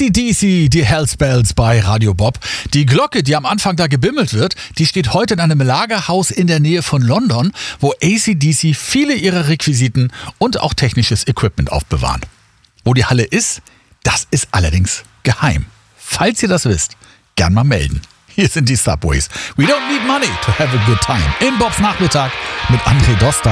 AC/DC, die Hellspells bei Radio Bob. Die Glocke, die am Anfang da gebimmelt wird, die steht heute in einem Lagerhaus in der Nähe von London, wo AC/DC viele ihrer Requisiten und auch technisches Equipment aufbewahren. Wo die Halle ist, das ist allerdings geheim. Falls ihr das wisst, gern mal melden. Hier sind die Subways. We don't need money to have a good time. In Bobs Nachmittag mit André Doster.